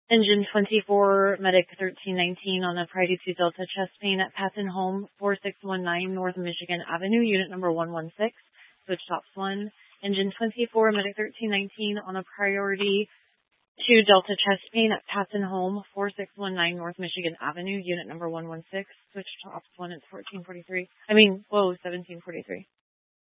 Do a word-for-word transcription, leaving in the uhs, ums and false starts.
Engine twenty-four, Medic thirteen nineteen on a Priority two Delta chest pain at Patton Home, four six one nine North Michigan Avenue, unit number one one six, switch tops one. Engine twenty-four, Medic thirteen nineteen on a Priority two Delta chest pain at Patton Home, four six one nine North Michigan Avenue, unit number one one six, switch tops one, it's fourteen forty-three. I mean, whoa, seventeen forty-three.